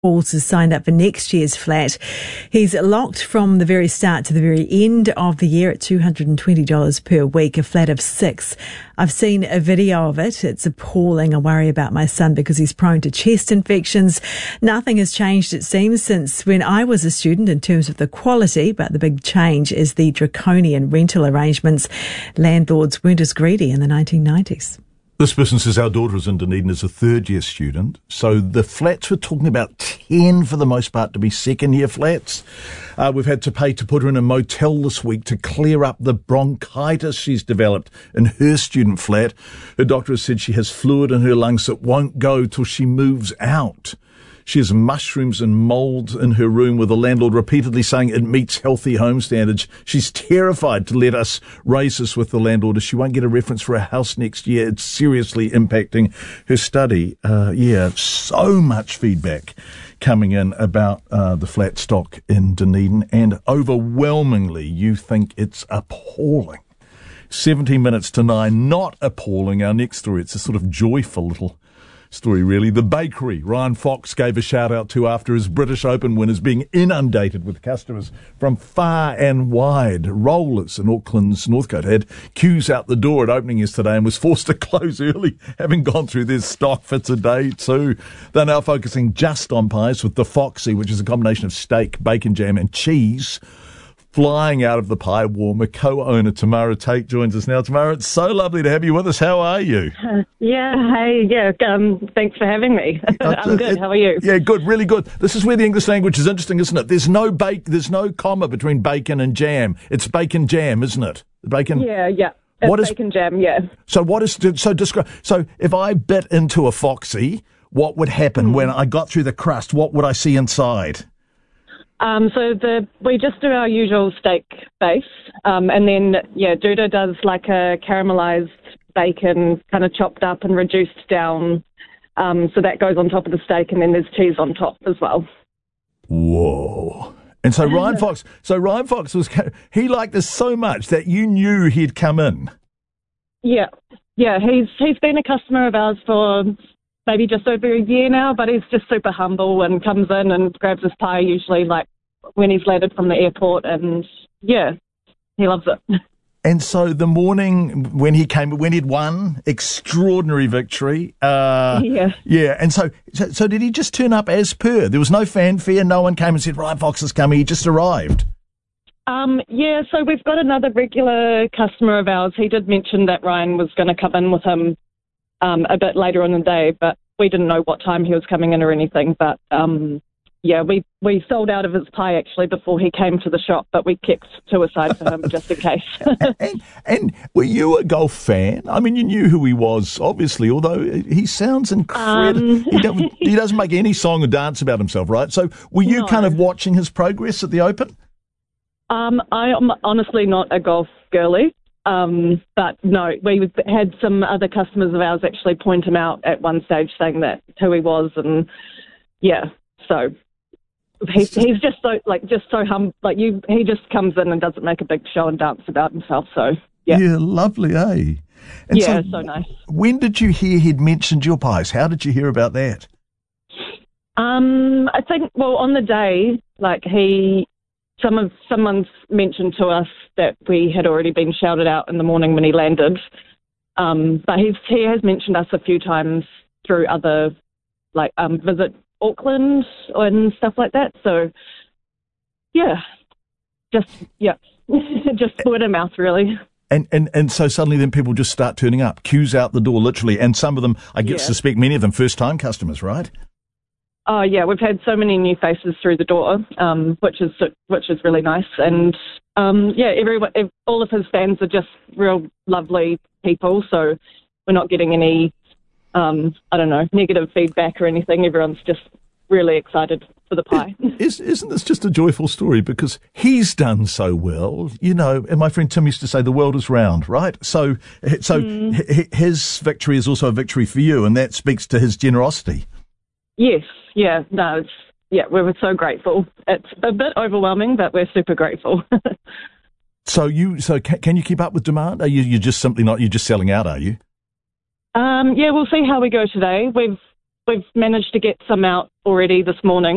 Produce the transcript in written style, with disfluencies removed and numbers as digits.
Halls has signed up for next year's flat. He's locked from the very start to the very end of the year at $220 per week, a flat of 6. I've seen a video of it. It's appalling. I worry about my son because he's prone to chest infections. Nothing has changed, it seems, since when I was a student in terms of the quality, but the big change is the draconian rental arrangements. Landlords weren't as greedy in the 1990s. This person says our daughter is in Dunedin as a third-year student, so the flats we're talking about tend for the most part to be second-year flats. We've had to pay to put her in a motel this week to clear up the bronchitis she's developed in her student flat. Her doctor has said she has fluid in her lungs that won't go till she moves out. She has mushrooms and mould in her room, with the landlord repeatedly saying it meets healthy home standards. She's terrified to let us raise this with the landlord, as she won't get a reference for a house next year. It's seriously impacting her study. So much feedback coming in about the flat stock in Dunedin, and overwhelmingly you think it's appalling. 17 minutes to 9, not appalling. Our next story, it's a sort of joyful little story, really. The bakery Ryan Fox gave a shout out to after his British Open win is being inundated with customers from far and wide. Rollers in Auckland's Northcote had queues out the door at opening yesterday and was forced to close early, having gone through their stock for today too. They're now focusing just on pies, with the Foxy, which is a combination of steak, bacon jam and cheese, flying out of the pie warmer. Co-owner Tamara Tate joins us now. Tamara, it's so lovely to have you with us. How are you? Thanks for having me. I'm good. How are you? Yeah, good, really good. This is where the English language is interesting, isn't it? There's no comma between bacon and jam. It's bacon jam, isn't it? Bacon. Yeah. It's bacon jam, yeah. So so if I bit into a Foxy, what would happen when I got through the crust? What would I see inside? We just do our usual steak base, and then, Duda does like a caramelized bacon, kind of chopped up and reduced down, so that goes on top of the steak, and then there's cheese on top as well. Whoa. And so Ryan Fox, he liked this so much that you knew he'd come in. Yeah, he's been a customer of ours for maybe just over a year now, but he's just super humble and comes in and grabs his pie usually like when he's landed from the airport, and he loves it. And so the morning when he'd won, extraordinary victory. Yeah. And so did he just turn up as per? There was no fanfare. No one came and said, Ryan Fox is coming. He just arrived. So we've got another regular customer of ours. He did mention that Ryan was going to come in with him a bit later on in the day, but we didn't know what time he was coming in or anything. But we sold out of his pie actually before he came to the shop, but we kept 2 aside for him just in case. and were you a golf fan? I mean, you knew who he was, obviously, although he sounds incredible. He doesn't make any song or dance about himself, right? So were you kind of watching his progress at the Open? I am honestly not a golf girly. But no, we had some other customers of ours actually point him out at one stage, saying that who he was, and so he's just so humble. He just comes in and doesn't make a big show and dance about himself. So yeah, lovely, eh? And so nice. When did you hear he'd mentioned your pies? How did you hear about that? I think on the day, someone's mentioned to us that we had already been shouted out in the morning when he landed. But he has mentioned us a few times through other, Visit Auckland and stuff like that. So, just word of mouth, really. And so suddenly then people just start turning up, queues out the door, literally. And some of them, I suspect many of them first-time customers, right? Oh yeah, we've had so many new faces through the door, which is really nice, and everyone, all of his fans are just real lovely people. So we're not getting any, negative feedback or anything. Everyone's just really excited for the pie. Isn't this just a joyful story because he's done so well, And my friend Tim used to say the world is round, right? So his victory is also a victory for you, and that speaks to his generosity. Yes, we're so grateful. It's a bit overwhelming, but we're super grateful. So can you keep up with demand? Are you just simply not? You're just selling out, are you? We'll see how we go today. We've managed to get some out already this morning.